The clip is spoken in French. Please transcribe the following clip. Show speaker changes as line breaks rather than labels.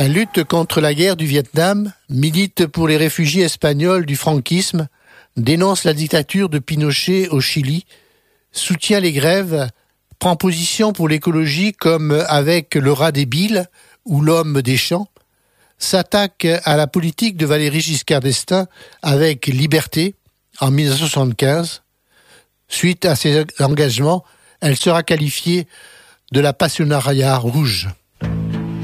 Elle lutte contre la guerre du Vietnam, milite pour les réfugiés espagnols du franquisme, dénonce la dictature de Pinochet au Chili, soutient les grèves, prend position pour l'écologie comme avec Le rat débile ou L'homme des champs, s'attaque à la politique de Valéry Giscard d'Estaing avec Liberté en 1975. Suite à ses engagements, elle sera qualifiée de la passionnariat rouge.